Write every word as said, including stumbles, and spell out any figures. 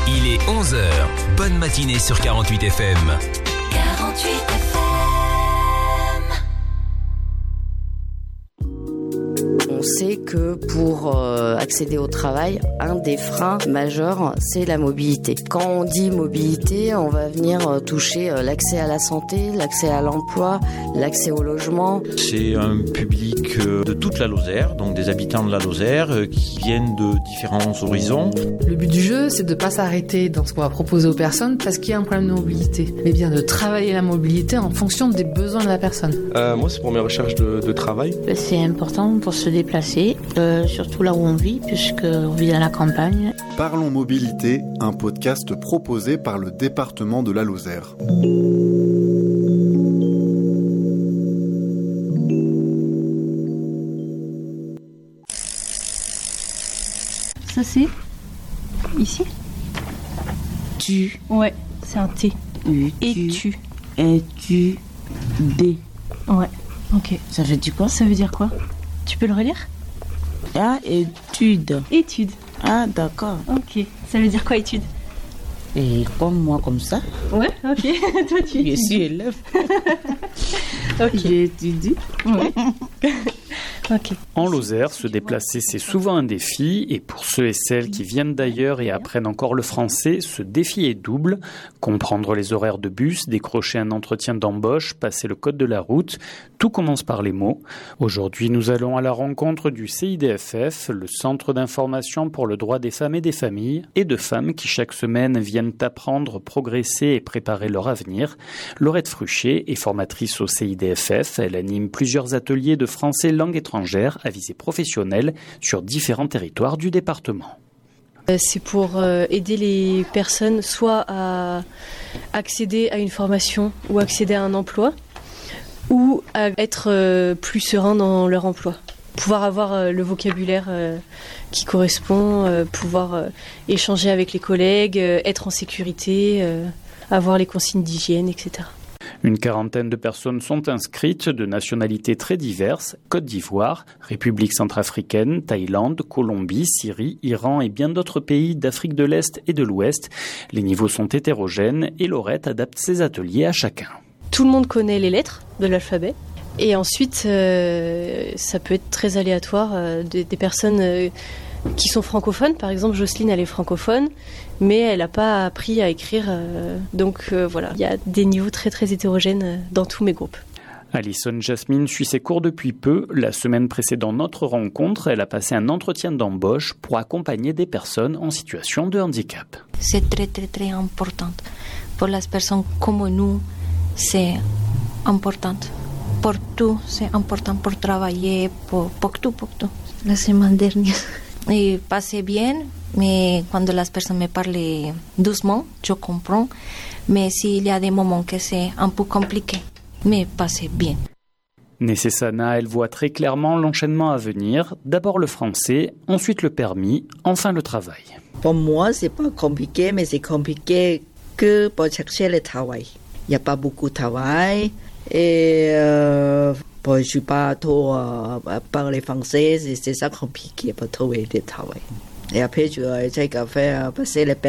Il est onze heures. Bonne matinée sur quarante-huit F M. quarante-huit F M. On sait que pour euh, accéder au travail, un des freins majeurs, c'est la mobilité. Quand on dit mobilité, on va venir euh, toucher euh, l'accès à la santé, l'accès à l'emploi, l'accès au logement. C'est un public euh, de toute la Lozère, donc des habitants de la Lozère euh, qui viennent de différents horizons. Le but du jeu, c'est de ne pas s'arrêter dans ce qu'on va proposer aux personnes parce qu'il y a un problème de mobilité, mais bien de travailler la mobilité en fonction des besoins de la personne. Euh, moi, c'est pour mes recherches de, de travail. C'est important pour se déplacer, euh, surtout là où on vit, puisqu'on vit dans la campagne. Parlons Mobilité, un podcast proposé par le département de la Lozère. Ça c'est ici. Tu. Ouais, c'est un T. U, Et tu. tu. Et tu. D. Ouais, ok. Ça veut dire quoi? Ça veut dire quoi? Tu peux le relire? Ah, étude. Étude. Ah, d'accord. Ok. Ça veut dire quoi, étude? Et comme moi, comme ça. Ouais, ok. Toi, tu étudies. Je suis élève. Ok. J'étudie. Ouais. Ok. En Lozère, se déplacer, c'est souvent un défi, et pour ceux et celles qui viennent d'ailleurs et apprennent encore le français, ce défi est double. Comprendre les horaires de bus, décrocher un entretien d'embauche, passer le code de la route, tout commence par les mots. Aujourd'hui, nous allons à la rencontre du C I D F F, le Centre d'information pour le droit des femmes et des familles, et de femmes qui chaque semaine viennent apprendre, progresser et préparer leur avenir. Laurette Fruchet est formatrice au C I D F F. Elle anime plusieurs ateliers de français langue étrangère à visée professionnelle sur différents territoires du département. C'est pour aider les personnes soit à accéder à une formation ou accéder à un emploi, ou à être plus serein dans leur emploi. Pouvoir avoir le vocabulaire qui correspond, pouvoir échanger avec les collègues, être en sécurité, avoir les consignes d'hygiène, et cetera. Une quarantaine de personnes sont inscrites, de nationalités très diverses, Côte d'Ivoire, République centrafricaine, Thaïlande, Colombie, Syrie, Iran et bien d'autres pays d'Afrique de l'Est et de l'Ouest. Les niveaux sont hétérogènes et Laurette adapte ses ateliers à chacun. Tout le monde connaît les lettres de l'alphabet. Et ensuite, euh, ça peut être très aléatoire. Euh, des, des personnes euh, qui sont francophones, par exemple, Jocelyne, elle est francophone, mais elle n'a pas appris à écrire. Euh, donc euh, voilà, il y a des niveaux très très hétérogènes dans tous mes groupes. Alison Jasmine suit ses cours depuis peu. La semaine précédant notre rencontre, elle a passé un entretien d'embauche pour accompagner des personnes en situation de handicap. C'est très très très important. Pour les personnes comme nous, c'est important. Pour tout, c'est important pour travailler, pour, pour tout, pour tout. La semaine dernière, et passait bien, mais quand les personnes me parlent doucement, je comprends. Mais s'il y a des moments que c'est un peu compliqué, mais passait bien. Nessessana, elle voit très clairement l'enchaînement à venir. D'abord le français, ensuite le permis, enfin le travail. Pour moi, c'est pas compliqué, mais c'est compliqué que pour chercher le travail. Il n'y a pas beaucoup de travail. Et euh, je ne suis pas trop euh, parler français, c'est, c'est ça compliqué pour trouver du travail. Et après, je vais faire passer le